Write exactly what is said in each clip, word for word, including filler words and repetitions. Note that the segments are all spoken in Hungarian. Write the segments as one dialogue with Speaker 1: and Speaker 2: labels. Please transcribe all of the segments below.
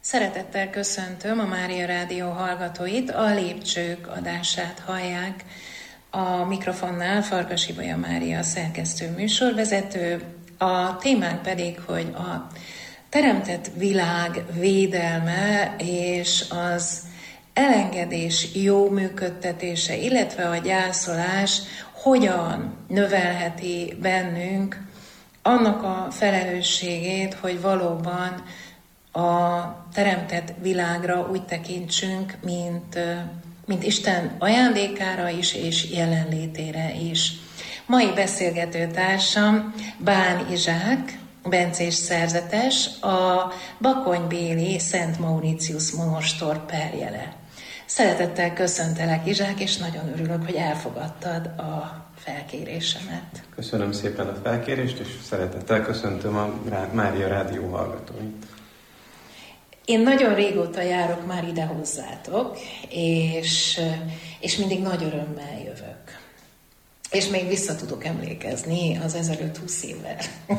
Speaker 1: Szeretettel köszöntöm a Mária Rádió hallgatóit, a Lépcsők adását hallják. A mikrofonnál Farkas Ibolya Mária, a szerkesztő műsorvezető. A témánk pedig, hogy a teremtett világ védelme és az elengedés jó működtetése, illetve a gyászolás hogyan növelheti bennünk annak a felelősségét, hogy valóban a teremtett világra úgy tekintsünk, mint, mint Isten ajándékára is, és jelenlétére is. Mai beszélgető társam Bán Izsák, bencés szerzetes, a bakonybéli Szent Mauritius monostor perjele. Szeretettel köszöntelek, Izsák, és nagyon örülök, hogy elfogadtad a felkérésemet.
Speaker 2: Köszönöm szépen a felkérést, és szeretettel köszöntöm a Mária Rádió hallgatóit.
Speaker 1: Én nagyon régóta járok már ide hozzátok, és, és mindig nagy örömmel jövök. És még vissza tudok emlékezni az ezelőtt-húsz évvel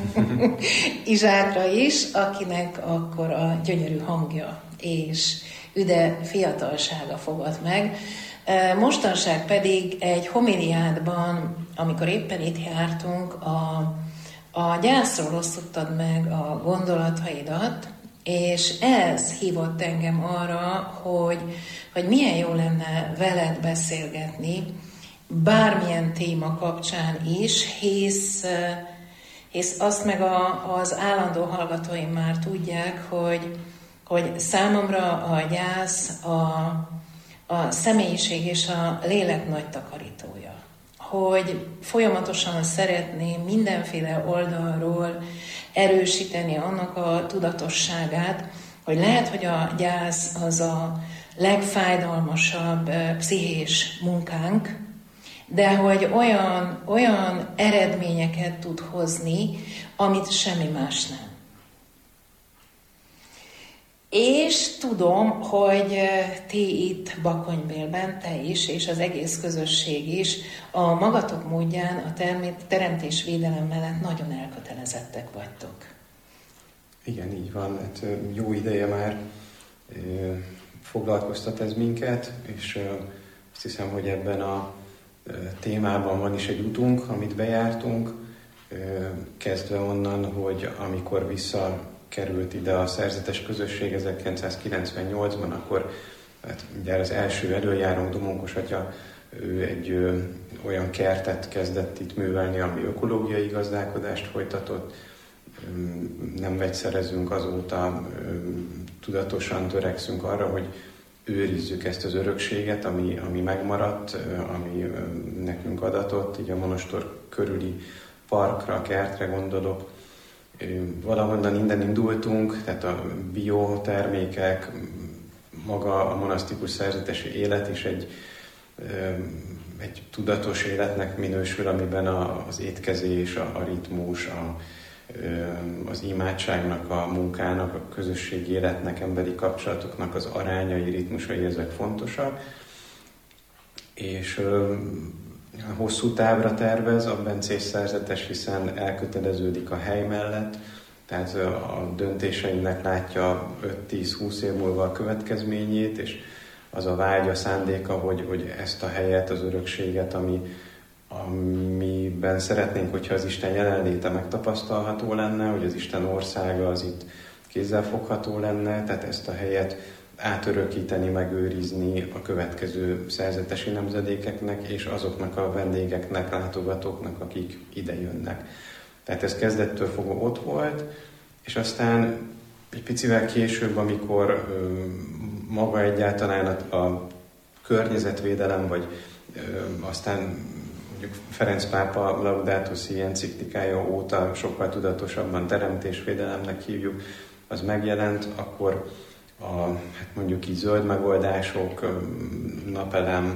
Speaker 1: Izsákra is, akinek akkor a gyönyörű hangja és üde fiatalsága fogad meg. Mostanság pedig egy homiliádban, amikor éppen itt jártunk, a, a gyászról osztottad meg a gondolataidat, és ez hívott engem arra, hogy, hogy milyen jó lenne veled beszélgetni, bármilyen téma kapcsán is, hisz, hisz azt meg a, az állandó hallgatóim már tudják, hogy, hogy számomra a gyász a, a személyiség és a lélek nagy takarítója. Hogy folyamatosan szeretném mindenféle oldalról erősíteni annak a tudatosságát, hogy lehet, hogy a gyász az a legfájdalmasabb pszichés munkánk, de hogy olyan, olyan eredményeket tud hozni, amit semmi más nem. És tudom, hogy ti itt Bakonybélben, te is, és az egész közösség is a magatok módján a teremtésvédelem mellett nagyon elkötelezettek vagytok.
Speaker 2: Igen, így van. Hát jó ideje már foglalkoztat ez minket, és azt hiszem, hogy ebben a témában van is egy utunk, amit bejártunk, kezdve onnan, hogy amikor visszakerült ide a szerzetes közösség ezerkilencszázkilencvennyolcban, akkor hát ugye az első előjárónk, Domonkos atya, ő egy ö, olyan kertet kezdett itt művelni, ami ökológiai gazdálkodást folytatott. Nem vegyszerezünk azóta, tudatosan törekszünk arra, hogy őrizzük ezt az örökséget, ami, ami megmaradt, ami nekünk adatott, így a monostor körüli parkra, kertre gondolok. Valahonnan innen indultunk, tehát a biotermékek, maga a monasztikus szerzetesi élet is egy, egy tudatos életnek minősül, amiben az étkezés, a, a ritmus, a, az imádságnak, a munkának, a közösségi életnek, emberi kapcsolatoknak az arányai, ritmusai, ezek fontosak. És hosszú távra tervez a bencés szerzetes, hiszen elköteleződik a hely mellett, tehát a döntéseinek látja öt-tíz-húsz év múlva a következményét, és az a vágy, a szándéka, hogy, hogy ezt a helyet, az örökséget, ami, amiben szeretnénk, hogyha az Isten jelenléte megtapasztalható lenne, hogy az Isten országa az itt kézzelfogható lenne, tehát ezt a helyet átörökíteni, megőrizni a következő szerzetesi nemzedékeknek és azoknak a vendégeknek, látogatóknak, akik ide jönnek. Tehát ez kezdettől fogva ott volt, és aztán egy picivel később, amikor ö, maga egyáltalán a, a környezetvédelem, vagy ö, aztán mondjuk Ferenc pápa Laudato Si enciklikája óta sokkal tudatosabban teremtésvédelemnek hívjuk, az megjelent, akkor a, hát mondjuk így zöld megoldások, napelem,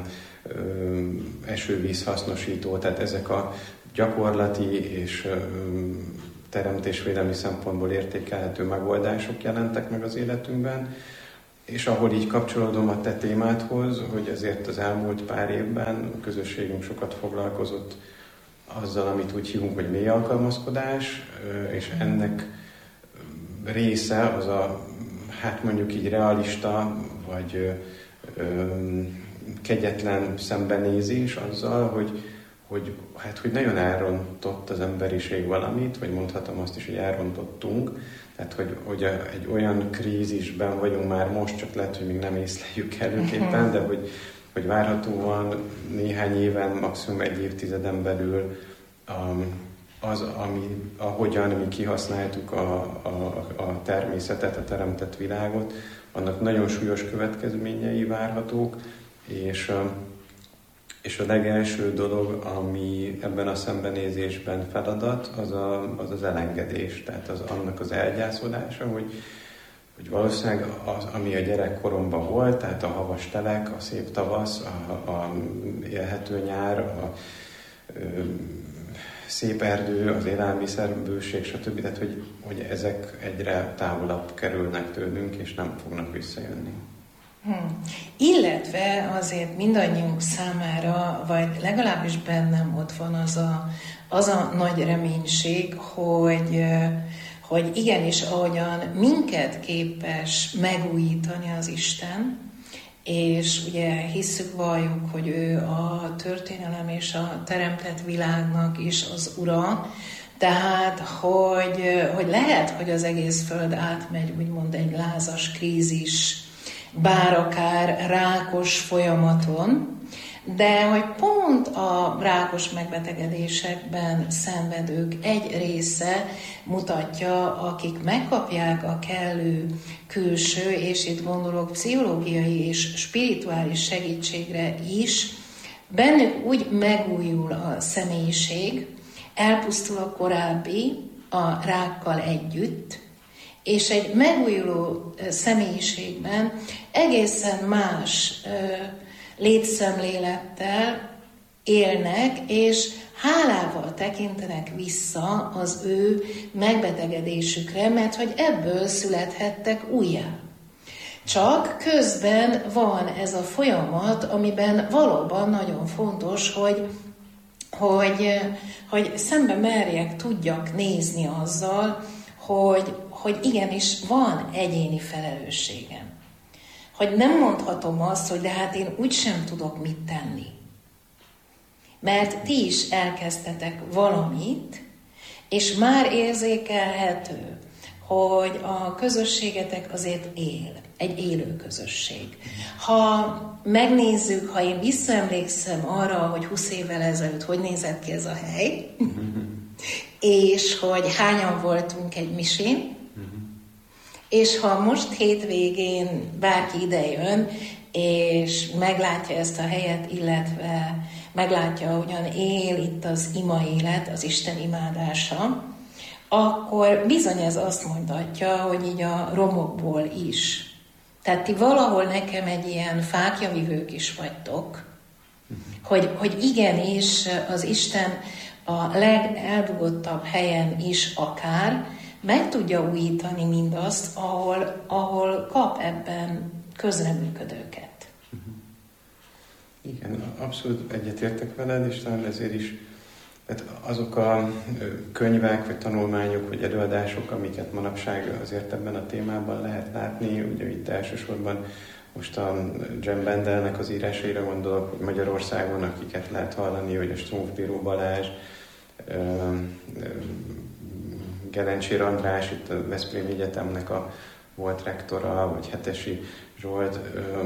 Speaker 2: esővíz hasznosító, tehát ezek a gyakorlati és teremtésvédelmi szempontból értékelhető megoldások jelentek meg az életünkben, és ahol így kapcsolódom a te témádhoz, hogy ezért az elmúlt pár évben a közösségünk sokat foglalkozott azzal, amit úgy hívunk, hogy mély alkalmazkodás, és ennek része az a hát mondjuk így realista, vagy ö, ö, kegyetlen szembenézés azzal, hogy, hogy, hát, hogy nagyon elrontott az emberiség valamit, vagy mondhatom azt is, hogy elrontottunk. Tehát, hogy, hogy egy olyan krízisben vagyunk már most, csak lehet, hogy még nem észleljük előképpen, de hogy, hogy várhatóan néhány éven, maximum egy évtizeden belül um, az, ami, ahogyan mi kihasználtuk a, a, a természetet, a teremtett világot, annak nagyon súlyos következményei várhatók, és, és a legelső dolog, ami ebben a szembenézésben feladat, az a, az, az elengedés, tehát az, annak az elgyászolása, hogy, hogy valószínűleg az, ami a gyerekkoromban volt, tehát a havas telek, a szép tavasz, a, a élhető nyár, a, a szép erdő, az élelmiszerbőség, stb. Tehát, hogy, hogy ezek egyre távolabb kerülnek tőlünk, és nem fognak visszajönni.
Speaker 1: Hmm. Illetve azért mindannyiunk számára, vagy legalábbis bennem ott van az a, az a nagy reménység, hogy, hogy igenis, ahogyan minket képes megújítani az Isten, és ugye hisszük, valljuk, hogy ő a történelem és a teremtett világnak is az ura, tehát, hogy, hogy lehet, hogy az egész Föld átmegy úgymond egy lázas krízis, bár akár rákos folyamaton, de hogy pont a rákos megbetegedésekben szenvedők egy része mutatja, akik megkapják a kellő külső, és itt gondolok pszichológiai és spirituális segítségre is, bennük úgy megújul a személyiség, elpusztul a korábbi a rákkal együtt, és egy megújuló személyiségben egészen más létszemlélettel élnek, és hálával tekintenek vissza az ő megbetegedésükre, mert hogy ebből születhettek újjá. Csak közben van ez a folyamat, amiben valóban nagyon fontos, hogy, hogy, hogy szembe merjek, tudjak nézni azzal, hogy, hogy igenis van egyéni felelősségem. Hogy nem mondhatom azt, hogy de hát én úgysem tudok mit tenni. Mert ti is elkezdtetek valamit, és már érzékelhető, hogy a közösségetek azért él, egy élő közösség. Ha megnézzük, ha én visszaemlékszem arra, hogy húsz évvel ezelőtt hogy nézett ki ez a hely, és hogy hányan voltunk egy misén, és ha most hétvégén bárki idejön, és meglátja ezt a helyet, illetve meglátja, hogyan él itt az ima élet, az Isten imádása, akkor bizony ez azt mondhatja, hogy így a romokból is. Tehát ti valahol nekem egy ilyen fákjavivők is vagytok, hogy, hogy igenis az Isten a legeldugottabb helyen is akár meg tudja újítani mindazt, ahol, ahol kap ebben közreműködőket.
Speaker 2: Igen, abszolút egyetértek veled, és talán ezért is tehát azok a könyvek, vagy tanulmányok, vagy előadások, amiket manapság azért ebben a témában lehet látni, ugye itt elsősorban most a Jem Bendelnek az írásaira gondolok, hogy Magyarországon, akiket lehet hallani, hogy a Strumpf-Bíró Balázs, Gelencsér András, itt a Veszprémi Egyetemnek a volt rektora, vagy Hetesi Zsolt.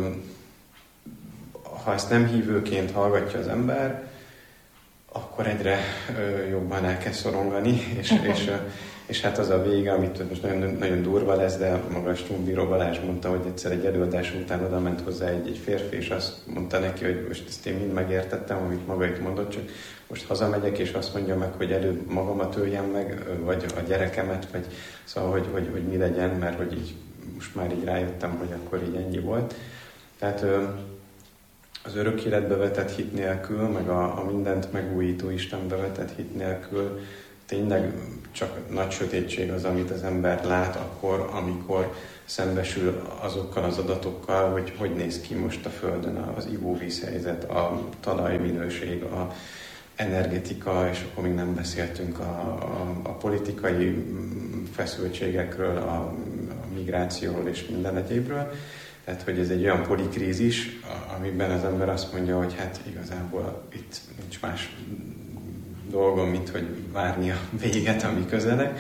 Speaker 2: Ha ezt nem hívőként hallgatja az ember, akkor egyre jobban elkezd szorongani, és, és, és hát az a vége, amit most nagyon, nagyon durva lesz, de maga a Strumpf-Bíró Balázs mondta, hogy egyszer egy előadás után oda ment hozzá egy, egy férfi, és azt mondta neki, hogy most ezt én mind megértettem, amit maga itt mondott, csak most hazamegyek, és azt mondja meg, hogy előbb magamat öljem meg, vagy a gyerekemet, vagy szóval, hogy, hogy, hogy mi legyen, mert hogy így most már így rájöttem, hogy akkor így ennyi volt. Tehát az örök életbe vetett hit nélkül, meg a, a mindent megújító Istenbe vetett hit nélkül tényleg csak nagy sötétség az, amit az ember lát akkor, amikor szembesül azokkal az adatokkal, hogy hogy néz ki most a Földön az ivóvízhelyzet, a talajminőség, a energetika, és akkor még nem beszéltünk a, a, a politikai feszültségekről, a, a migrációról és minden egyébről. Tehát, hogy ez egy olyan polikrízis, amiben az ember azt mondja, hogy hát igazából itt nincs más dolgom, mint hogy várni a véget, ami közeleg.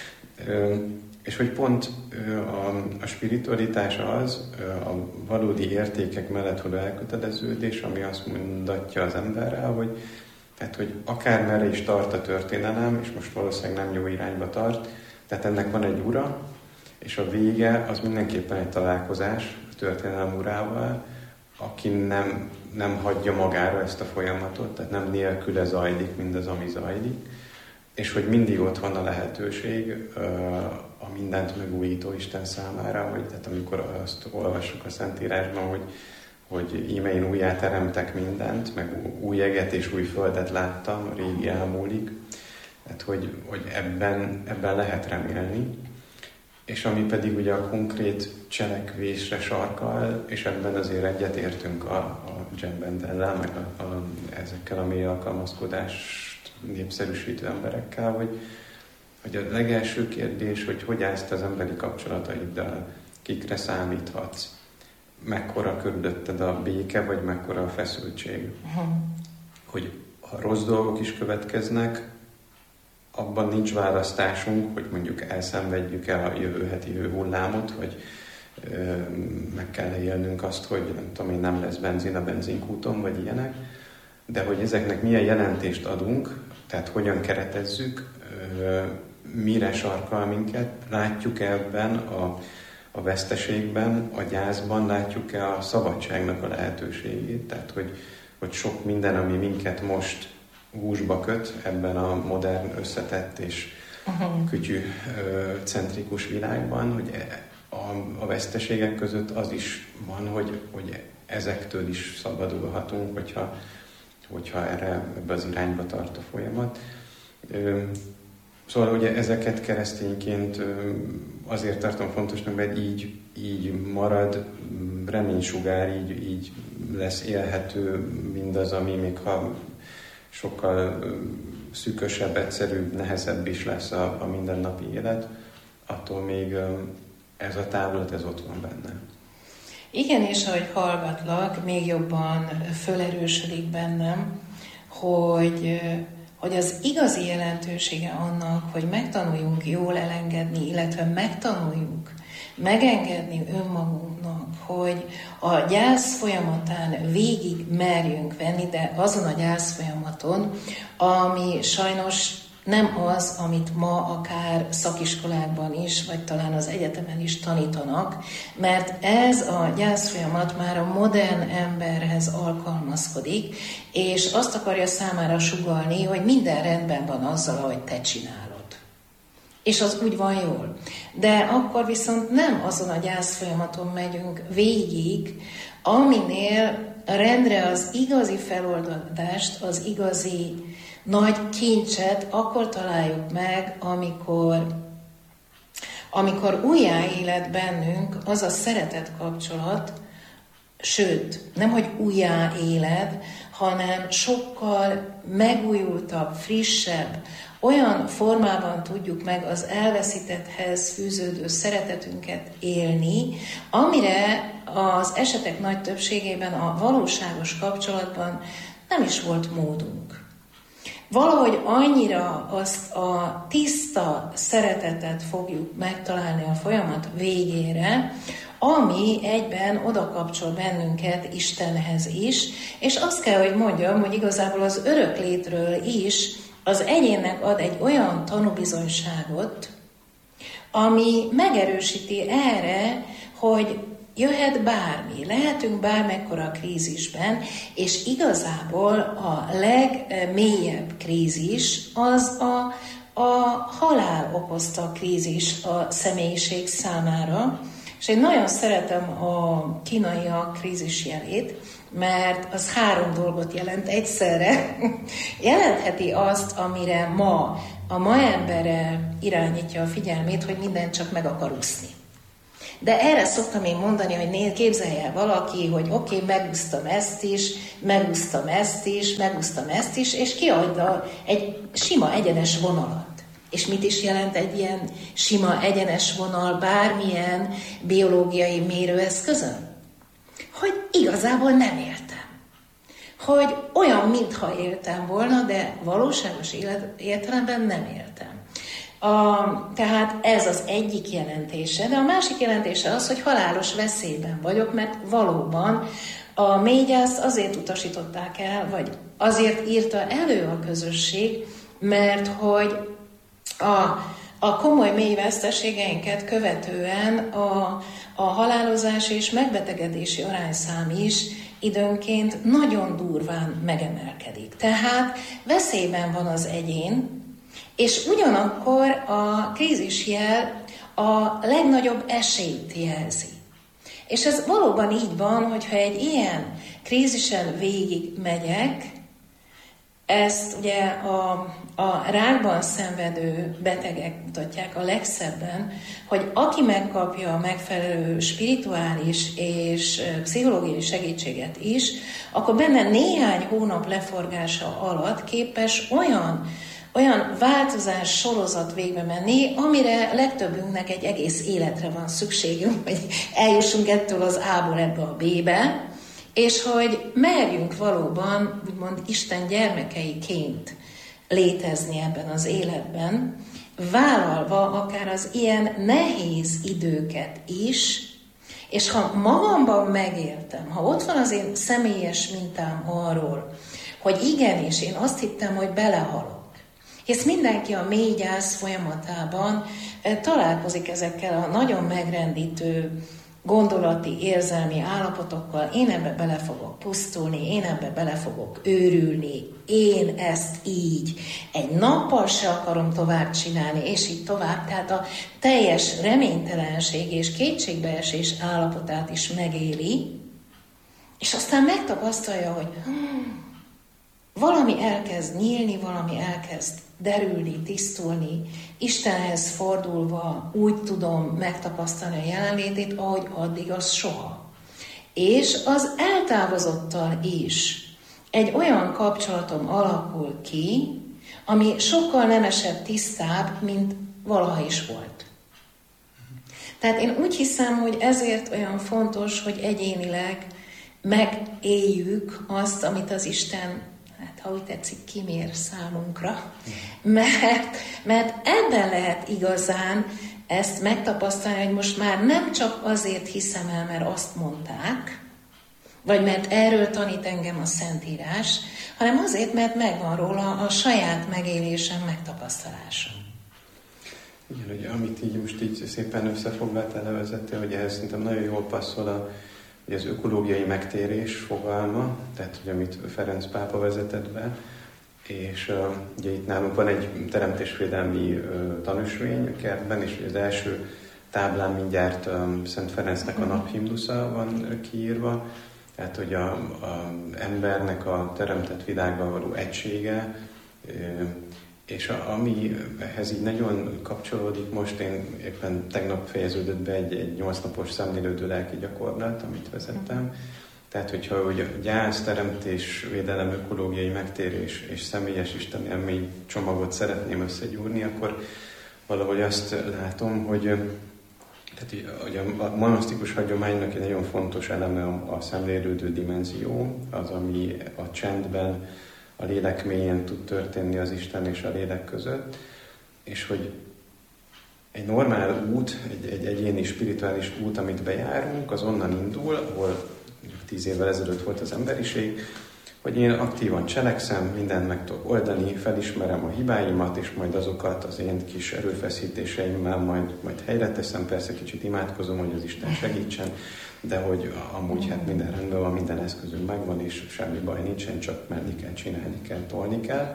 Speaker 2: És hogy pont a, a spiritualitás az, a valódi értékek mellett való elköteleződés, ami azt mondatja az emberrel, hogy, tehát, hogy akármerre is tart a történelem, és most valószínűleg nem jó irányba tart, tehát ennek van egy ura, és a vége az mindenképpen egy találkozás a történelem urával, aki nem, nem hagyja magára ezt a folyamatot, tehát nem nélküle zajlik mindaz, ami zajlik, és hogy mindig ott van a lehetőség a mindent megújító Isten számára, hogy tehát amikor azt olvassuk a Szentírásban, hogy, hogy íme én újjá teremtek mindent, meg új eget és új földet láttam, a régi elmúlik, tehát hogy, hogy ebben, ebben lehet remélni. És ami pedig ugye a konkrét cselekvésre sarkal, és ebben azért egyetértünk a, a Jen Bendellel, meg a, a, ezekkel a mély alkalmazkodást népszerűsítő emberekkel, hogy, hogy a legelső kérdés, hogy hogy állsz te az emberi kapcsolataiddal, kikre számíthatsz, mekkora körülötted a béke, vagy mekkora a feszültség. Uh-huh. Hogy ha rossz dolgok is következnek, abban nincs választásunk, hogy mondjuk elszenvedjük el a jövő heti hőhullámot, hogy ö, meg kell élnünk azt, hogy nem tudom én, nem lesz benzin a benzinkúton, vagy ilyenek, de hogy ezeknek milyen jelentést adunk, tehát hogyan keretezzük, ö, mire sarkal minket, látjuk-e ebben a, a veszteségben, a gyászban, látjuk-e a szabadságnak a lehetőségét, tehát hogy, hogy sok minden, ami minket most húsba köt ebben a modern, összetett és uh-huh. kütyű-centrikus világban, hogy a, a veszteségek között az is van, hogy, hogy ezektől is szabadulhatunk, hogyha, hogyha erre ebbe az irányba tart a folyamat. Szóval ugye ezeket keresztényként azért tartom fontosnak, mert így, így marad reménysugár, így, így lesz élhető mindaz, ami még ha sokkal szűkösebb, egyszerűbb, nehezebb is lesz a, a mindennapi élet, attól még ez a távlat, ez ott van benne.
Speaker 1: Igen, és ahogy hallgatlak, még jobban fölerősödik bennem, hogy, hogy az igazi jelentősége annak, hogy megtanuljunk jól elengedni, illetve megtanuljuk megengedni önmagunknak, hogy a gyász folyamatán végig merjünk venni, de azon a gyász folyamaton, ami sajnos nem az, amit ma akár szakiskolákban is, vagy talán az egyetemen is tanítanak, mert ez a gyász folyamat már a modern emberhez alkalmazkodik, és azt akarja számára sugallni, hogy minden rendben van azzal, ahogy te csinálod. És az úgy van jól. De akkor viszont nem azon a gyász folyamaton megyünk végig, aminél rendre az igazi feloldást, az igazi nagy kincset akkor találjuk meg, amikor, amikor újjáélet bennünk az a szeretet kapcsolat, sőt, nem hogy újjáéled, hanem sokkal megújultabb, frissebb, olyan formában tudjuk meg az elveszítetthez fűződő szeretetünket élni, amire az esetek nagy többségében a valóságos kapcsolatban nem is volt módunk. Valahogy annyira azt a tiszta szeretetet fogjuk megtalálni a folyamat végére, ami egyben oda kapcsol bennünket Istenhez is, és azt kell, hogy mondjam, hogy igazából az örök létről is az egyénnek ad egy olyan tanúbizonyságot, ami megerősíti erre, hogy jöhet bármi, lehetünk bármekkora krízisben, és igazából a legmélyebb krízis az a, a halál okozta krízis a személyiség számára. És én nagyon szeretem a kínaiak krízisjelét, mert az három dolgot jelent egyszerre. Jelentheti azt, amire ma a ma embere irányítja a figyelmét, hogy mindent csak meg akar úszni. De erre szoktam én mondani, hogy nézd, képzelj el valaki, hogy oké, okay, megúsztam ezt is, megúsztam ezt is, megúsztam ezt is, és kiadja egy sima egyenes vonalat. És mit is jelent egy ilyen sima, egyenes vonal bármilyen biológiai mérőeszközön? Hogy igazából nem éltem. Hogy olyan, mintha éltem volna, de valóságos élet, értelemben nem éltem. A, tehát ez az egyik jelentése, de a másik jelentése az, hogy halálos veszélyben vagyok, mert valóban a mélygyászt azért utasították el, vagy azért írta elő a közösség, mert hogy a, a komoly mély veszteségeinket követően a, a halálozás és megbetegedési arányszám is időnként nagyon durván megemelkedik. Tehát veszélyben van az egyén, és ugyanakkor a krízisjel a legnagyobb esélyt jelzi. És ez valóban így van, hogyha egy ilyen krízisen végig megyek, ezt ugye a, a rákban szenvedő betegek mutatják a legszebben, hogy aki megkapja a megfelelő spirituális és pszichológiai segítséget is, akkor benne néhány hónap leforgása alatt képes olyan, olyan változás sorozat végbe menni, amire legtöbbünknek egy egész életre van szükségünk, hogy eljussunk ettől az A-ból ebbe a B-be, és hogy merjünk valóban, úgymond Isten gyermekeiként létezni ebben az életben, vállalva akár az ilyen nehéz időket is, és ha magamban megéltem, ha ott van az én személyes mintám arról, hogy igenis, én azt hittem, hogy belehalok, hisz mindenki a mély gyász folyamatában találkozik ezekkel a nagyon megrendítő gondolati, érzelmi állapotokkal, én ebbe bele fogok pusztulni, én ebbe bele fogok őrülni, én ezt így egy nappal se akarom tovább csinálni, és így tovább. Tehát a teljes reménytelenség és kétségbeesés állapotát is megéli, és aztán megtapasztalja, hogy hmm, valami elkezd nyílni, valami elkezd derülni, tisztulni, Istenhez fordulva úgy tudom megtapasztalni a jelenlétét, ahogy addig az soha. És az eltávozottal is egy olyan kapcsolatom alakul ki, ami sokkal nemesebb, tisztább, mint valaha is volt. Tehát én úgy hiszem, hogy ezért olyan fontos, hogy egyénileg megéljük azt, amit az Isten, hát ha úgy tetszik, kimér számunkra, mert, mert ebben lehet igazán ezt megtapasztalni, hogy most már nem csak azért hiszem el, mert azt mondták, vagy mert erről tanít engem a Szentírás, hanem azért, mert megvan róla a saját megélésem, megtapasztalásom.
Speaker 2: Igen, hogy amit így most így szépen összefoglaltál, levezettél, hogy ehhez szerintem nagyon jól passzol a, hogy az ökológiai megtérés fogalma, tehát hogy amit Ferenc pápa vezetett be, és uh, ugye itt nálunk van egy teremtésvédelmi uh, tanúsvény a kertben, és az első táblán mindjárt um, Szent Ferencnek a naphimnusza van kiírva, tehát hogy a, a embernek a teremtett világban való egysége, uh, és a, amihez így nagyon kapcsolódik most, én éppen tegnap fejeződött be egy, egy nyolc napos szemlélődő lelki gyakorlat, amit vezettem. Tehát, hogyha ugye a gyász, teremtés, védelem, ökológiai megtérés és személyes istenélmény csomagot szeretném összegyúrni, akkor valahogy azt látom, hogy, tehát, hogy a monasztikus hagyománynak egy nagyon fontos eleme a, a szemlélődő dimenzió, az, ami a csendben, a lélek mélyén tud történni az Isten és a lélek között, és hogy egy normál út, egy, egy egyéni spirituális út, amit bejárunk, az onnan indul, ahol tíz évvel ezelőtt volt az emberiség, hogy én aktívan cselekszem, mindent meg tudok oldani, felismerem a hibáimat, és majd azokat az én kis erőfeszítéseimmel majd, majd helyre teszem, persze kicsit imádkozom, hogy az Isten segítsen, de hogy amúgy hát minden rendben van, minden eszközünk megvan, és semmi baj nincsen, csak menni kell, csinálni kell, tolni kell.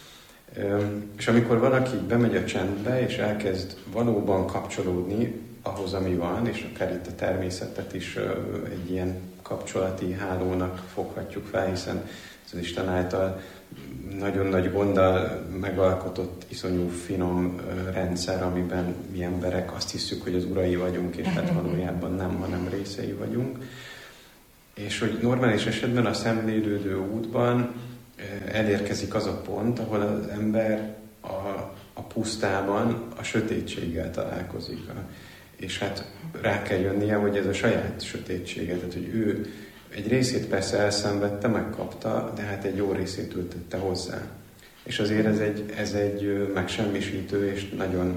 Speaker 2: És amikor valaki bemegy a csendbe, és elkezd valóban kapcsolódni ahhoz, ami van, és akár itt a természetet is egy ilyen kapcsolati hálónak foghatjuk fel, hiszen ez az Isten által nagyon nagy gonddal megalkotott, iszonyú finom rendszer, amiben mi emberek azt hiszük, hogy az urai vagyunk, és hát valójában nem, hanem részei vagyunk. És hogy normális esetben a szemlélődő útban elérkezik az a pont, ahol az ember a, a pusztában a sötétséggel találkozik. És hát rá kell jönnie, hogy ez a saját sötétsége, tehát hogy ő egy részét persze elszenvedte, megkapta, de hát egy jó részét ültette hozzá. És azért ez egy, ez egy megsemmisítő és nagyon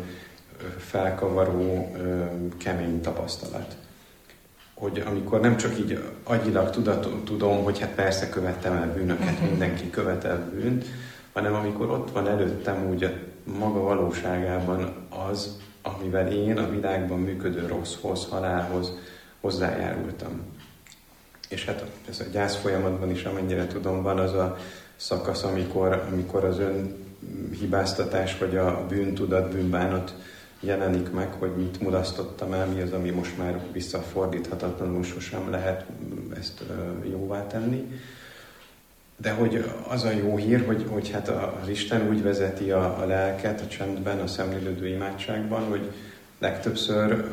Speaker 2: felkavaró, kemény tapasztalat. Hogy amikor nem csak így agyilag tudatom, tudom, hogy hát persze követtem el bűnöket, mindenki követel bűnt, hanem amikor ott van előttem úgy a maga valóságában az, amivel én a világban működő rosszhoz, halálhoz hozzájárultam. És hát ez a gyász folyamatban is, amennyire tudom, van az a szakasz, amikor, amikor az önhibáztatás, vagy a bűntudat, bűnbánat jelenik meg, hogy mit mulasztottam el, mi az, ami most már visszafordíthatatlanul sosem lehet ezt jóvá tenni. De hogy az a jó hír, hogy, hogy hát az Isten úgy vezeti a, a lelket a csendben, a szemlélődő imádságban, hogy legtöbbször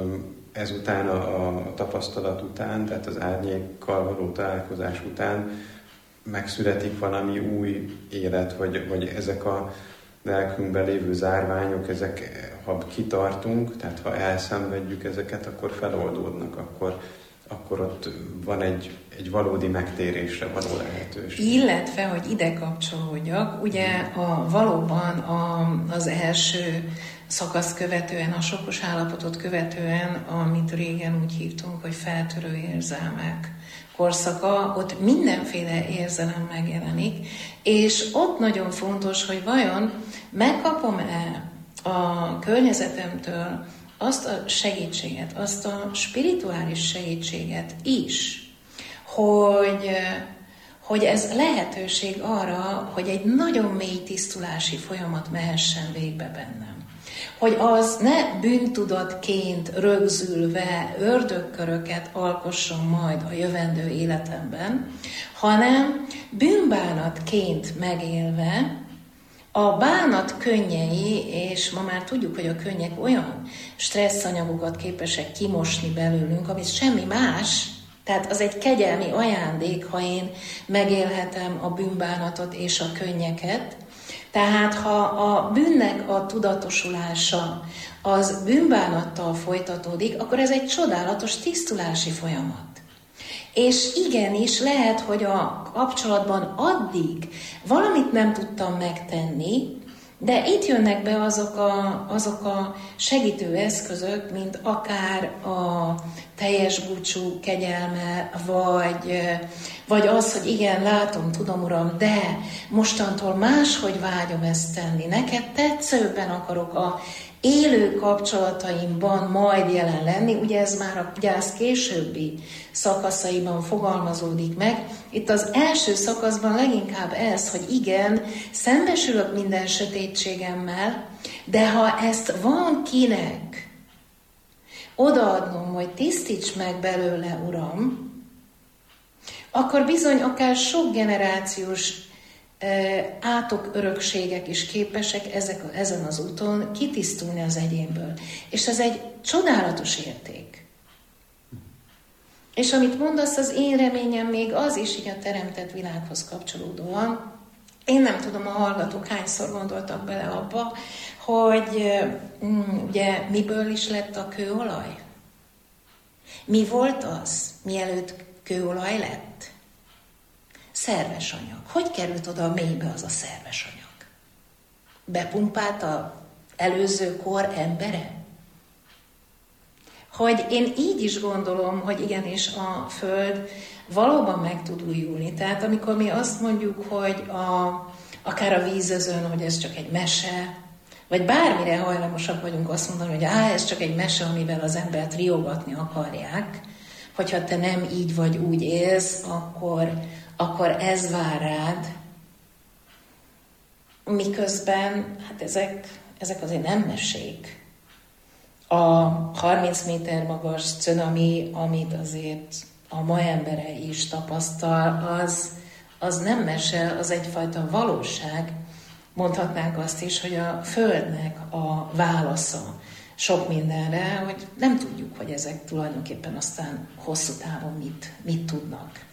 Speaker 2: ezután a, a tapasztalat után, tehát az árnyékkal való találkozás után megszületik valami új élet, vagy, vagy ezek a lelkünkben lévő zárványok, ezek, ha kitartunk, tehát ha elszenvedjük ezeket, akkor feloldódnak, akkor, akkor ott van egy, egy valódi megtérésre való lehetőség.
Speaker 1: Illetve, hogy ide kapcsolódjak, ugye a, valóban a, az első szakasz követően, a sokkos állapotot követően, amit régen úgy hívtunk, hogy feltörő érzelmek korszaka, ott mindenféle érzelem megjelenik, és ott nagyon fontos, hogy vajon megkapom-e a környezetemtől azt a segítséget, azt a spirituális segítséget is, hogy, hogy ez lehetőség arra, hogy egy nagyon mély tisztulási folyamat mehessen végbe bennem. Hogy az ne bűntudatként rögzülve ördögköröket alkosson majd a jövendő életemben, hanem bűnbánatként megélve a bánat könnyei, és ma már tudjuk, hogy a könnyek olyan stresszanyagokat képesek kimosni belőlünk, amit semmi más, tehát az egy kegyelmi ajándék, ha én megélhetem a bűnbánatot és a könnyeket. Tehát ha a bűnnek a tudatosulása az bűnbánattal folytatódik, akkor ez egy csodálatos tisztulási folyamat. És igenis lehet, hogy a kapcsolatban addig valamit nem tudtam megtenni, de itt jönnek be azok a, azok a segítő eszközök, mint akár a teljes búcsú kegyelme, vagy, vagy az, hogy igen, látom, tudom, Uram, de mostantól máshogy vágyom ezt tenni. Neked tetszőbben akarok a élő kapcsolataimban majd jelen lenni, ugye ez már a gyász későbbi szakaszaiban fogalmazódik meg. Itt az első szakaszban leginkább ez, hogy igen, szembesülök minden sötétségemmel, de ha ezt van kinek odaadnom, hogy tisztíts meg belőle, Uram, akkor bizony akár sok generációs átok, örökségek is képesek ezek, ezen az úton kitisztulni az egyénből. És ez egy csodálatos érték. És amit mondasz, az én reményem még az is, így a teremtett világhoz kapcsolódóan. Én nem tudom, a hallgatók hányszor gondoltak bele abba, hogy mm, ugye miből is lett a kőolaj? Mi volt az, mielőtt kőolaj lett? Szerves anyag. Hogy került oda a mélybe az a szerves anyag? Bepumpált az előző kor embere? Hogy én így is gondolom, hogy igenis a Föld valóban meg tud újulni. Tehát amikor mi azt mondjuk, hogy a, akár a vízözön, hogy ez csak egy mese, vagy bármire hajlamosak vagyunk azt mondani, hogy á, ez csak egy mese, amivel az embert riogatni akarják, hogyha te nem így vagy úgy élsz, akkor, akkor ez vár rád. Miközben, hát ezek, ezek azért nem mesék. A harminc méter magas cunami, amit azért a ma embere is tapasztal, az, az nem mese, az egyfajta valóság. Mondhatnánk azt is, hogy a Földnek a válasza sok mindenre, hogy nem tudjuk, hogy ezek tulajdonképpen aztán hosszú távon mit, mit tudnak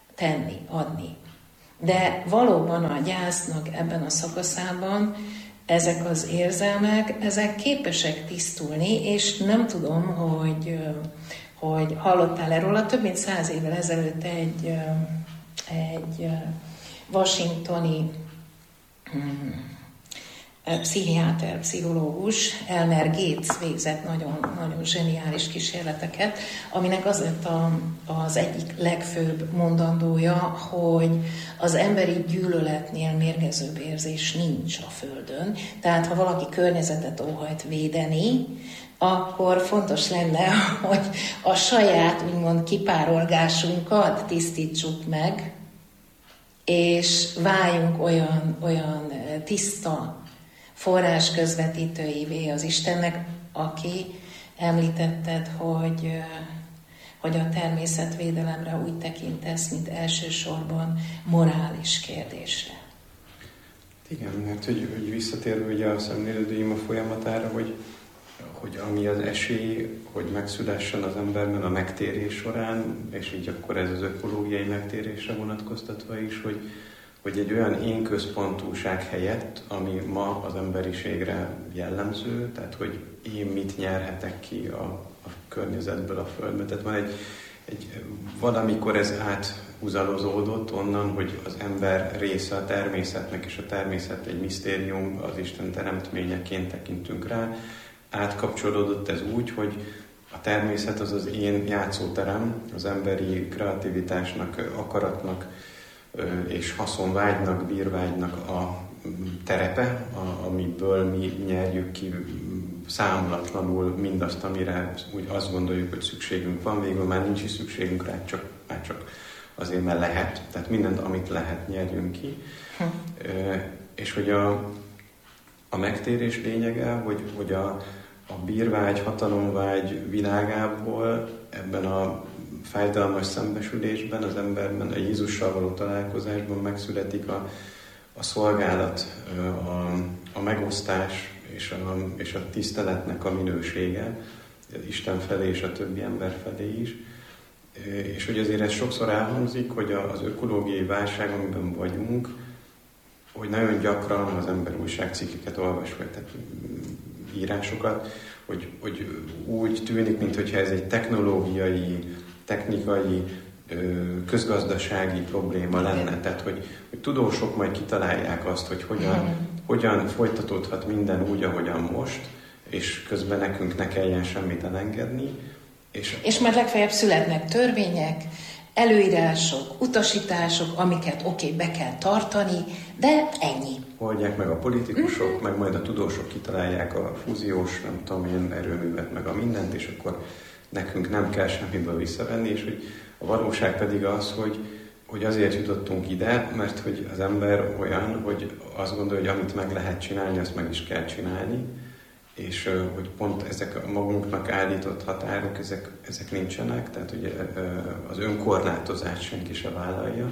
Speaker 1: tenni, adni. De valóban a gyásznak ebben a szakaszában ezek az érzelmek, ezek képesek tisztulni, és nem tudom, hogy, hogy hallottál erről, több mint száz évvel ezelőtt egy, egy washingtoni pszichiáter, pszichológus, Elmer Gates végzett nagyon, nagyon zseniális kísérleteket, aminek az lett a, az egyik legfőbb mondandója, hogy az emberi gyűlöletnél mérgezőbb érzés nincs a Földön. Tehát, ha valaki környezetet óhajt védeni, akkor fontos lenne, hogy a saját, úgymond kipárolgásunkat tisztítsuk meg, és váljunk olyan, olyan tiszta forrás közvetítőivé az Istennek, aki említetted, hogy, hogy a természetvédelemre úgy tekintesz, mint elsősorban morális kérdésre.
Speaker 2: Igen, mert hogy, hogy visszatérve ugye a szemlélődő ima folyamatára, hogy, hogy ami az esély, hogy megszülessen az emberben a megtérés során, és így akkor ez az ökológiai megtérésre vonatkoztatva is, hogy hogy egy olyan én központúság helyett, ami ma az emberiségre jellemző, tehát hogy én mit nyerhetek ki a, a környezetből, a földből. Tehát van egy, egy, valamikor ez áthúzalozódott onnan, hogy az ember része a természetnek, és a természet egy misztérium, az Isten teremtményeként tekintünk rá. Átkapcsolódott ez úgy, hogy a természet az az én játszóterem, az emberi kreativitásnak, akaratnak, és haszonvágynak, bírvágynak a terepe, a, amiből mi nyerjük ki számolatlanul mindazt, amire úgy azt gondoljuk, hogy szükségünk van, végül már nincs is szükségünk rá, csak, már csak azért, mert lehet. Tehát mindent, amit lehet, nyerjünk ki. Hm. E, és hogy a, a megtérés lényege, hogy, hogy a, a bírvágy, hatalomvágy világából ebben a fájdalmas szembesülésben, az emberben, a Jézussal való találkozásban megszületik a, a szolgálat, a, a megosztás és a, és a tiszteletnek a minősége, Isten felé és a többi ember felé is. És hogy azért ez sokszor elhangzik, hogy az ökológiai válság, amiben vagyunk, hogy nagyon gyakran az ember újságcikkeket olvas, vagy tehát írásokat, hogy, hogy úgy tűnik, mintha ez egy technológiai, technikai, közgazdasági probléma lenne. Tehát, hogy, hogy tudósok majd kitalálják azt, hogy hogyan, mm. hogyan folytatódhat minden úgy, ahogyan most, és közben nekünk ne kelljen semmit elengedni. És,
Speaker 1: és majd legfeljebb születnek törvények, előírások, utasítások, amiket oké, okay, be kell tartani, de ennyi.
Speaker 2: Oldják meg a politikusok, mm-hmm. meg majd a tudósok kitalálják a fúziós, nem tudom én, erőművet, meg a mindent, és akkor nekünk nem kell semmiből visszavenni, és hogy a valóság pedig az, hogy, hogy azért jutottunk ide, mert hogy az ember olyan, hogy azt gondolja, hogy amit meg lehet csinálni, azt meg is kell csinálni, és hogy pont ezek a magunknak állított határok, ezek, ezek nincsenek, tehát hogy az önkorlátozást senki se vállalja.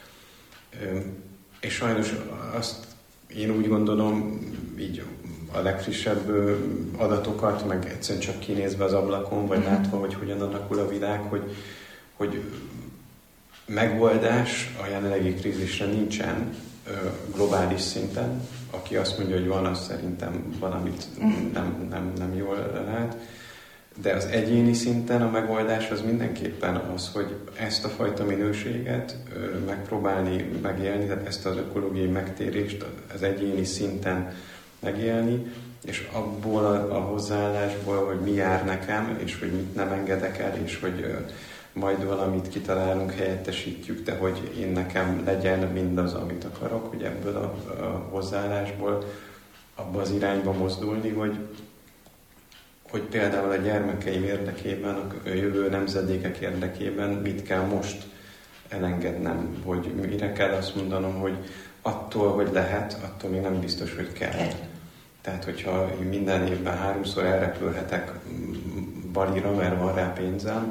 Speaker 2: És sajnos azt én úgy gondolom, így a legfrissebb adatokat, meg egyszerűen csak kinézve az ablakon, vagy látva, hogy hogyan alakul a világ, hogy, hogy megoldás a jelenlegi krízisre nincsen globális szinten. Aki azt mondja, hogy van, az szerintem valamit nem, nem, nem jól lát. De az egyéni szinten a megoldás az mindenképpen az, hogy ezt a fajta minőséget megpróbálni megélni, tehát ezt az ökológiai megtérést az egyéni szinten megélni, és abból a, a hozzáállásból, hogy mi jár nekem, és hogy mit nem engedek el, és hogy majd valamit kitalálunk, helyettesítjük, de hogy én nekem legyen mindaz, amit akarok, hogy ebből a, a hozzáállásból abba az irányba mozdulni, hogy, hogy például a gyermekeim érdekében, a jövő nemzedékek érdekében mit kell most elengednem, hogy mire kell azt mondanom, hogy attól, hogy lehet, attól még nem biztos, hogy kell. Tehát, hogyha minden évben háromszor elrepülhetek Balira, mert van rá pénzem,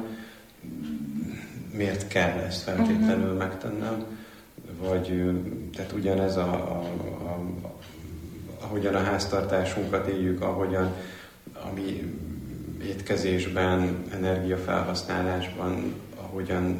Speaker 2: miért kell ezt feltétlenül uh-huh. megtennem? Vagy tehát ugyanez, a, a, a, ahogyan a háztartásunkat éljük, ahogyan a mi étkezésben, energiafelhasználásban, ahogyan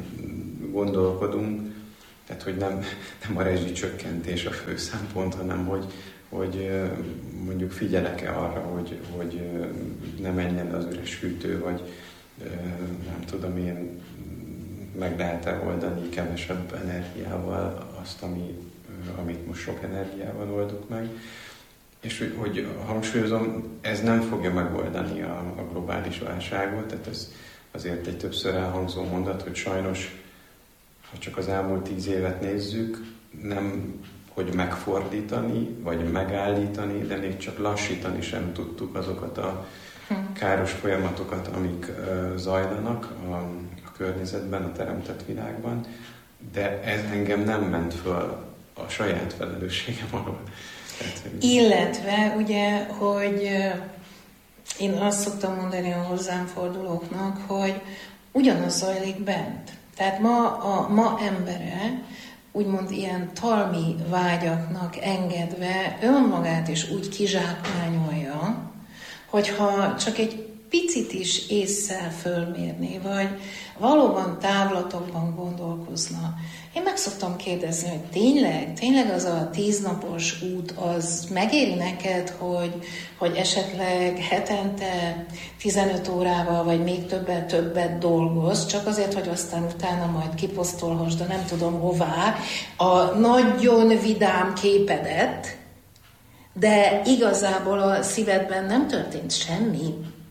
Speaker 2: gondolkodunk, tehát hogy nem, nem a rezsicsökkentés a fő szempont, hanem hogy, hogy mondjuk figyelek-e arra, hogy, hogy ne menjen az üres hűtő, vagy nem tudom én, meg lehet-e oldani kevesebb energiával azt, ami, amit most sok energiával oldok meg. És hogy, hogy hangsúlyozom, ez nem fogja megoldani a, a globális válságot, tehát ez azért egy többször elhangzó mondat, hogy sajnos, ha csak az elmúlt tíz évet nézzük, nem hogy megfordítani, vagy megállítani, de még csak lassítani sem tudtuk azokat a káros folyamatokat, amik uh, zajlanak a, a környezetben, a teremtett világban, de ez engem nem ment föl a saját felelősségem alól.
Speaker 1: Illetve ugye, hogy én azt szoktam mondani a hozzám fordulóknak, hogy ugyanaz zajlik bent. Tehát ma a ma embere úgymond ilyen talmi vágyaknak engedve önmagát is úgy kizsákmányolja, hogyha csak egy picit is ésszel fölmérni, vagy valóban távlatokban gondolkozna. Én meg szoktam kérdezni, hogy tényleg, tényleg az a tíznapos út, az megéri neked, hogy, hogy esetleg hetente tizenöt órával, vagy még többet, többet dolgozz, csak azért, hogy aztán utána majd kiposztolhassd, de nem tudom hová, a nagyon vidám képedet, de igazából a szívedben nem történt semmi,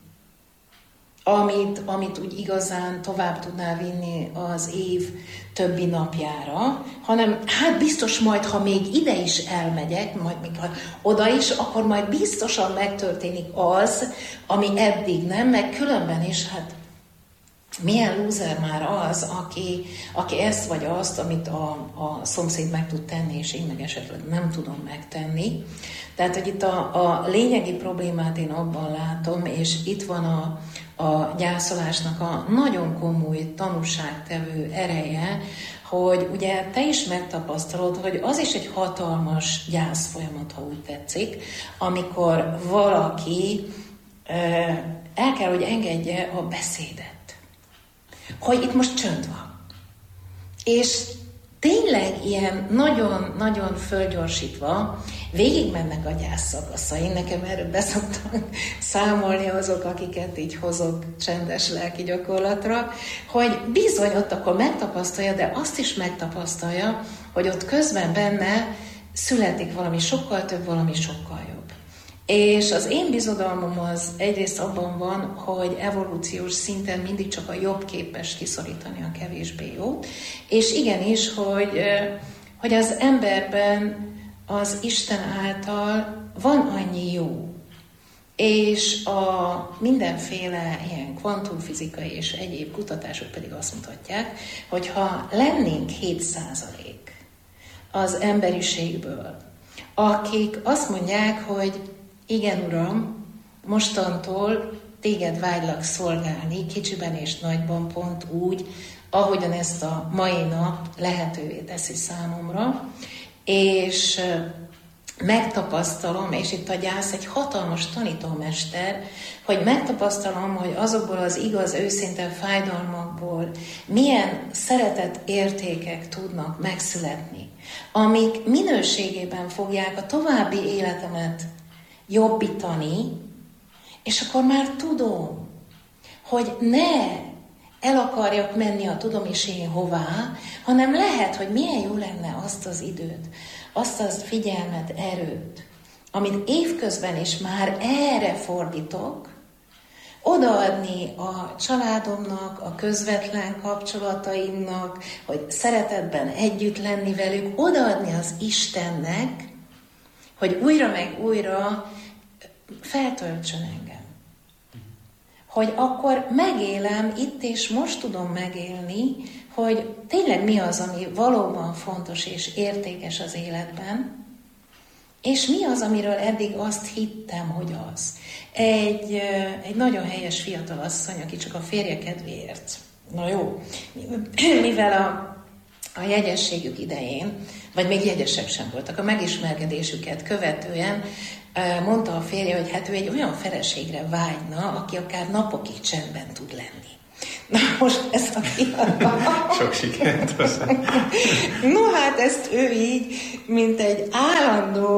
Speaker 1: amit, amit úgy igazán tovább tudnál vinni az év többi napjára, hanem hát biztos majd, ha még ide is elmegyek, majd még ha oda is, akkor majd biztosan megtörténik az, ami eddig nem, meg különben is, hát milyen lúzer már az, aki, aki ezt vagy azt, amit a, a szomszéd meg tud tenni, és én meg esetleg nem tudom megtenni. Tehát, hogy itt a, a lényegi problémát én abban látom, és itt van a, a gyászolásnak a nagyon komoly tanúságtevő ereje, hogy ugye te is megtapasztalod, hogy az is egy hatalmas gyászfolyamat, ha úgy tetszik, amikor valaki el kell, hogy engedje a beszédet. Hogy itt most csönd van. És tényleg ilyen nagyon-nagyon fölgyorsítva végigmennek a gyászszakaszain. Nekem erről beszoktam számolni azok, akiket így hozok csendes lelki gyakorlatra, hogy bizony ott akkor megtapasztalja, de azt is megtapasztalja, hogy ott közben benne születik valami sokkal több, valami sokkal jobb. És az én bizodalmam az egyrészt abban van, hogy evolúciós szinten mindig csak a jobb képes kiszorítani a kevésbé jót, és igenis, hogy, hogy az emberben az Isten által van annyi jó, és a mindenféle ilyen kvantumfizikai és egyéb kutatások pedig azt mutatják, hogy ha lennénk hét százalék az emberiségből, akik azt mondják, hogy igen, Uram, mostantól téged vágylak szolgálni, kicsiben és nagyban pont úgy, ahogyan ezt a mai nap lehetővé teszi számomra, és megtapasztalom, és itt a gyász egy hatalmas tanítómester, hogy megtapasztalom, hogy azokból az igaz, őszinte fájdalmakból milyen szeretett értékek tudnak megszületni, amik minőségében fogják a további életemet jobbítani, és akkor már tudom, hogy ne el akarjak menni a tudom is én hová, hanem lehet, hogy milyen jó lenne azt az időt, azt az figyelmet, erőt, amit évközben is már erre fordítok, odaadni a családomnak, a közvetlen kapcsolataimnak, hogy szeretetben együtt lenni velük, odaadni az Istennek, hogy újra meg újra feltöltsön engem. Hogy akkor megélem, itt és most tudom megélni, hogy tényleg mi az, ami valóban fontos és értékes az életben, és mi az, amiről eddig azt hittem, hogy az. Egy, egy nagyon helyes fiatalasszony, aki csak a férje kedvéért, na jó, mivel a a jegyességük idején, vagy még jegyesek sem voltak, a megismerkedésüket követően mondta a férje, hogy hát ő egy olyan feleségre vágyna, aki akár napokig csendben tud lenni. Na most ez a fiatal...
Speaker 2: Sok sikert hozzá.
Speaker 1: No hát ezt ő így, mint egy állandó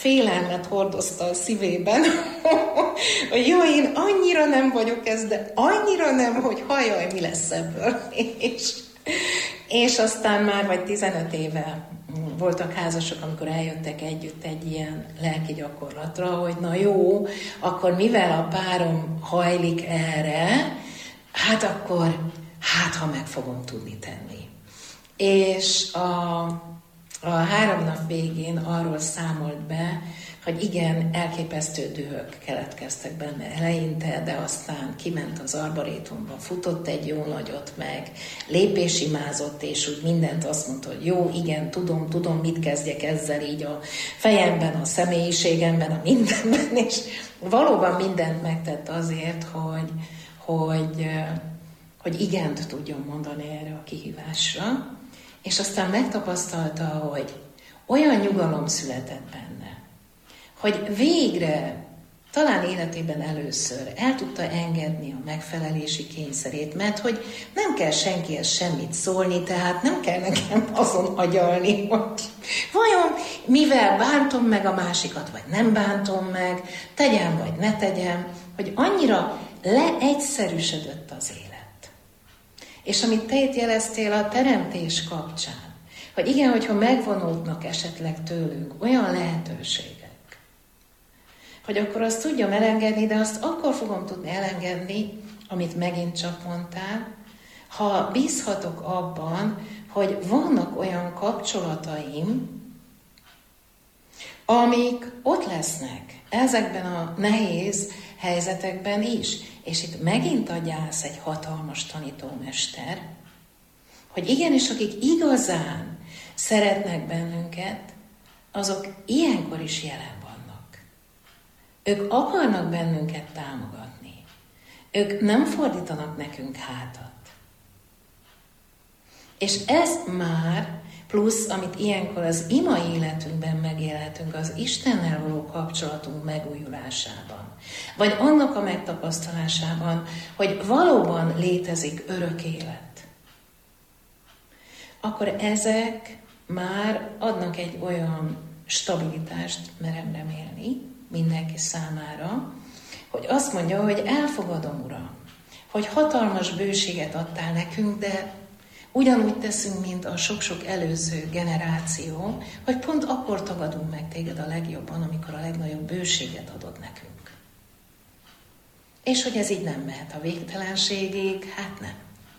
Speaker 1: félelmet hordozta a szívében, hogy jó, én annyira nem vagyok ez, de annyira nem, hogy hajjaj, mi lesz ebből. És, és aztán már vagy tizenöt éve voltak házasok, amikor eljöttek együtt egy ilyen lelki gyakorlatra, hogy na jó, akkor mivel a párom hajlik erre, hát akkor, hát ha meg fogom tudni tenni. És a, a három nap végén arról számolt be, hogy igen, elképesztő dühök keletkeztek benne eleinte, de aztán kiment az arborétumba, futott egy jó nagyot meg, lépésimázott, és úgy mindent azt mondta, hogy jó, igen, tudom, tudom, mit kezdjek ezzel így a fejemben, a személyiségemben, a mindenben, és valóban mindent megtett azért, hogy, hogy, hogy igent tudjon mondani erre a kihívásra, és aztán megtapasztalta, hogy olyan nyugalom született benne, hogy végre, talán életében először el tudta engedni a megfelelési kényszerét, mert hogy nem kell senkihez semmit szólni, tehát nem kell nekem azon agyalni, hogy vajon mivel bántom meg a másikat, vagy nem bántom meg, tegyem vagy ne tegyem, hogy annyira leegyszerűsödött az élet. És amit te itt jeleztél a teremtés kapcsán, hogy igen, hogyha megvonódnak esetleg tőlünk olyan lehetőségek, hogy akkor azt tudjam elengedni, de azt akkor fogom tudni elengedni, amit megint csak mondtál, ha bízhatok abban, hogy vannak olyan kapcsolataim, amik ott lesznek ezekben a nehéz helyzetekben is. És itt megint a gyász egy hatalmas tanítómester, hogy igenis, akik igazán szeretnek bennünket, azok ilyenkor is jelen vannak. Ők akarnak bennünket támogatni. Ők nem fordítanak nekünk hátat. És ez már plusz, amit ilyenkor az ima életünkben megélhetünk, az Istennel való kapcsolatunk megújulásában, vagy annak a megtapasztalásában, hogy valóban létezik örök élet, akkor ezek már adnak egy olyan stabilitást, merem remélni, mindenki számára, hogy azt mondja, hogy elfogadom, Uram, hogy hatalmas bőséget adtál nekünk, de ugyanúgy teszünk, mint a sok-sok előző generáció, hogy pont akkor tagadunk meg téged a legjobban, amikor a legnagyobb bőséget adod nekünk. És hogy ez így nem mehet a végtelenségig, hát nem.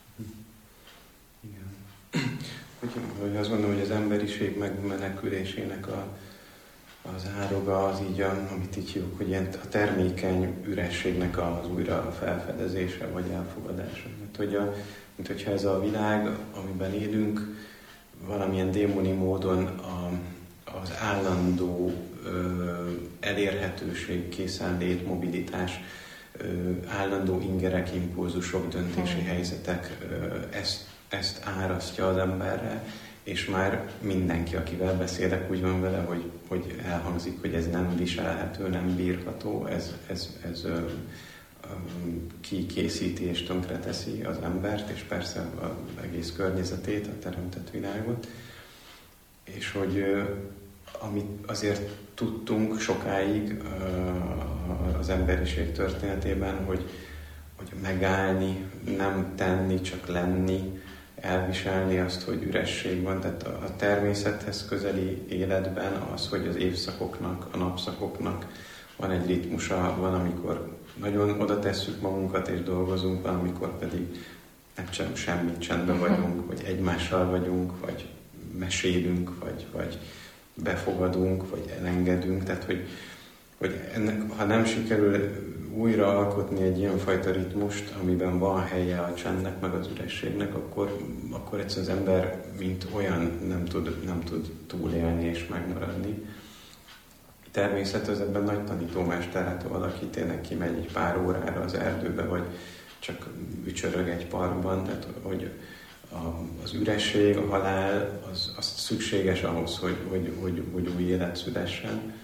Speaker 2: Igen. Hogy azt gondolom, hogy az emberiség megmenekülésének a az ároga az így, amit így hívjuk, hogy ilyen a termékeny ürességnek az újra felfedezése vagy elfogadása. Mert, hogy a, mint hogyha ez a világ, amiben élünk, valamilyen démoni módon a, az állandó ö, elérhetőség, készenlét, mobilitás, ö, állandó ingerek, impulzusok, döntési hmm. helyzetek ö, ezt, ezt árasztja az emberre, és már mindenki, akivel beszélek, úgy van vele, hogy, hogy elhangzik, hogy ez nem viselhető, nem bírható, ez, ez, ez ö, ö, kikészíti és tönkreteszi az embert, és persze az egész környezetét, a teremtett világot. És hogy ö, amit azért tudtunk sokáig ö, az emberiség történetében, hogy, hogy megállni, nem tenni, csak lenni, elviselni azt, hogy üresség van, tehát a természethez közeli életben az, hogy az évszakoknak, a napszakoknak van egy ritmusa, van, amikor nagyon oda tesszük magunkat és dolgozunk, van, amikor pedig nem csak semmit, csendben vagyunk, vagy egymással vagyunk, vagy mesélünk, vagy, vagy befogadunk, vagy elengedünk, tehát hogy, hogy ennek, ha nem sikerül újra alkotni egy ilyenfajta ritmust, amiben van helye a csendnek, meg az ürességnek, akkor, akkor egyszerűen az ember, mint olyan, nem tud, nem tud túlélni és megmaradni. Természet az ebben nagy tanítómester, hát valaki tényleg kimegy egy pár órára az erdőbe, vagy csak ücsörög egy parkban, tehát hogy a, az üresség, a halál, az, az szükséges ahhoz, hogy, hogy, hogy, hogy új élet szülessen.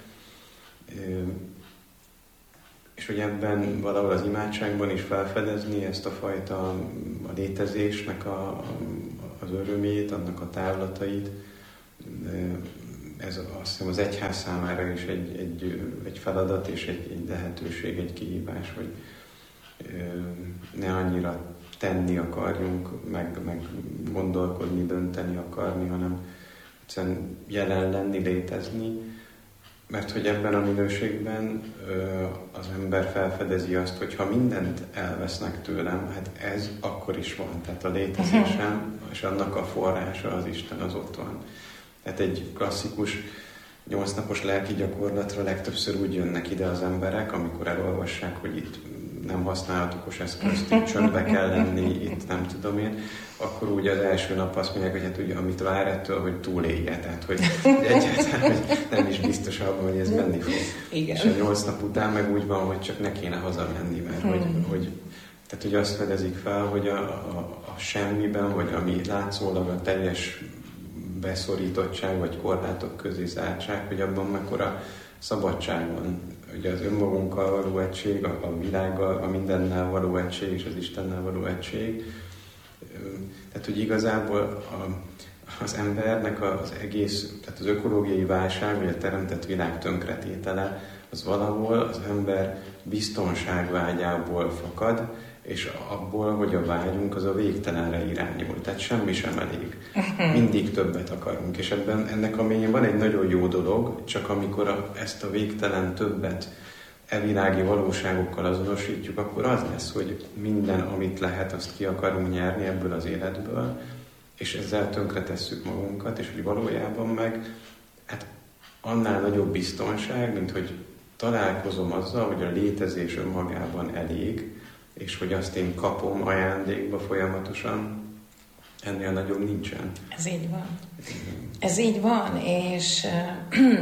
Speaker 2: És hogy ebben valahol az imádságban is felfedezni ezt a fajta a létezésnek a, az örömét, annak a távlatait, ez azt hiszem az egyház számára is egy, egy, egy feladat és egy, egy lehetőség, egy kihívás, hogy ne annyira tenni akarjunk, meg, meg gondolkodni, dönteni akarni, hanem egyszerűen jelen lenni, létezni, mert hogy ebben a minőségben az ember felfedezi azt, hogy ha mindent elvesznek tőlem, hát ez akkor is van. Tehát a létezésem és annak a forrása az Isten, az ott van. Tehát egy klasszikus nyolcnapos lelki gyakorlatra legtöbbször úgy jönnek ide az emberek, amikor elolvassák, hogy itt nem használhat okos eszközt, itt csöndbe kell lenni, itt nem tudom én, akkor úgy az első nap azt mondják, hogy hát ugye, amit vár ettől, hogy túlélje, tehát hogy egyáltalán hogy nem is biztos abban, hogy ez menni fog.
Speaker 1: Igen.
Speaker 2: És a nyolc nap után meg úgy van, hogy csak ne kéne hazamenni, mert hmm. hogy, hogy, tehát, hogy azt fedezik fel, hogy a, a, a semmiben, vagy ami látszólag a teljes beszorítottság, vagy korlátok közé zártság, hogy abban mekkora szabadság van. Ugye az önmagunkkal való egység, a, a világgal, a mindennel való egység és az Istennel való egység. Tehát, hogy igazából a, az embernek az egész, tehát az ökológiai válság, vagy a teremtett világ tönkretétele, az valahol az ember biztonságvágyából fakad, és abból, hogy a vágyunk, az a végtelenre irányul. Tehát semmi sem elég. Mindig többet akarunk. És ebben ennek a mélyén van egy nagyon jó dolog, csak amikor a, ezt a végtelen többet evilági valóságokkal azonosítjuk, akkor az lesz, hogy minden, amit lehet, azt ki akarunk nyerni ebből az életből, és ezzel tönkretesszük magunkat, és hogy valójában meg hát annál nagyobb biztonság, mint hogy találkozom azzal, hogy a létezés önmagában elég, és hogy azt én kapom ajándékba folyamatosan, ennél nagyobb nincsen.
Speaker 1: Ez így van. Ez így van, és uh,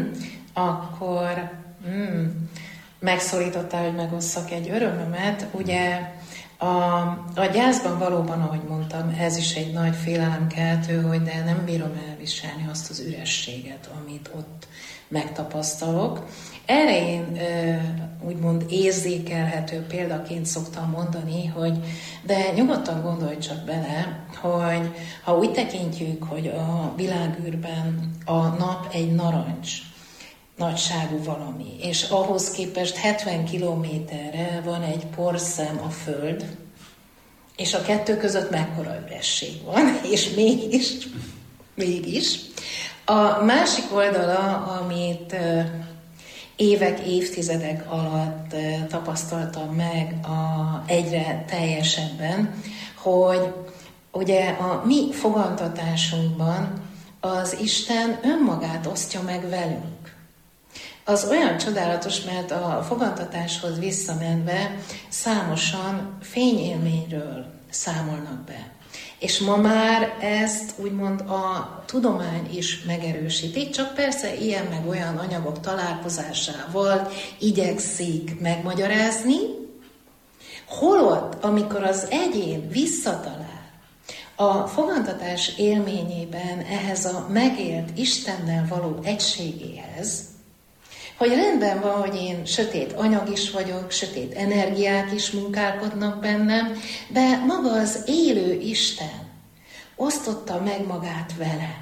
Speaker 1: akkor mm, megszorítottál, hogy megosszak egy örömömet. Ugye a, a gyászban valóban, ahogy mondtam, ez is egy nagy félelemkeltő, hogy de nem bírom elviselni azt az ürességet, amit ott megtapasztalok. Erre én úgymond érzékelhető példaként szoktam mondani, hogy de nyugodtan gondolj csak bele, hogy ha úgy tekintjük, hogy a világűrben a nap egy narancs nagyságú valami, és ahhoz képest hetven kilométerre van egy porszem a Föld, és a kettő között mekkora üresség van, és mégis, mégis. A másik oldala, amit évek, évtizedek alatt tapasztaltam meg a egyre teljesebben, hogy ugye a mi fogantatásunkban az Isten önmagát osztja meg velünk. Az olyan csodálatos, mert a fogantatáshoz visszamenve számosan fényélményről számolnak be. És ma már ezt úgymond a tudomány is megerősíti, csak persze ilyen meg olyan anyagok találkozásával igyekszik megmagyarázni, holott, amikor az egyén visszatalál a fogantatás élményében ehhez a megélt Istennel való egységéhez, hogy rendben van, hogy én sötét anyag is vagyok, sötét energiák is munkálkodnak bennem, de maga az élő Isten osztotta meg magát velem.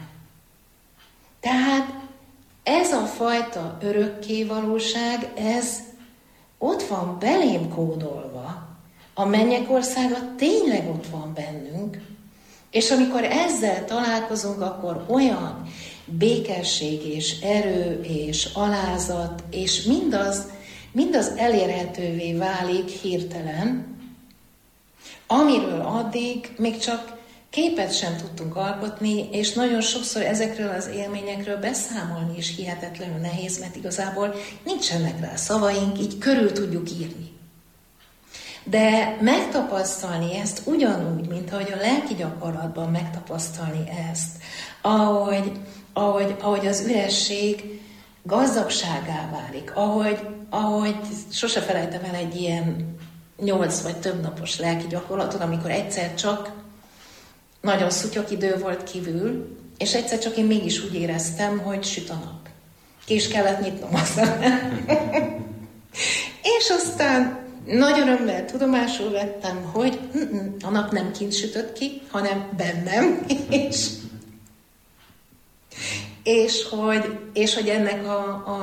Speaker 1: Tehát ez a fajta örökké valóság, ez ott van belém kódolva. A mennyek országa tényleg ott van bennünk, és amikor ezzel találkozunk, akkor olyan békesség és erő és alázat, és mindaz, mindaz elérhetővé válik hirtelen, amiről addig még csak képet sem tudtunk alkotni, és nagyon sokszor ezekről az élményekről beszámolni is hihetetlenül nehéz, mert igazából nincsenek rá szavaink, így körül tudjuk írni. De megtapasztalni ezt ugyanúgy, mint ahogy a lelki gyakorlatban megtapasztalni ezt, ahogy, ahogy, ahogy az üresség gazdagságá válik, ahogy, ahogy sose felejtem el egy ilyen nyolc vagy több napos lelki gyakorlatot, amikor egyszer csak nagyon szutyok idő volt kívül, és egyszer csak én mégis úgy éreztem, hogy süt a nap. Ki is kellett nyitnom a szemem. És aztán nagy örömmel tudomásul vettem, hogy a nap nem kint sütött ki, hanem bennem, és, és hogy, és hogy ennek a, a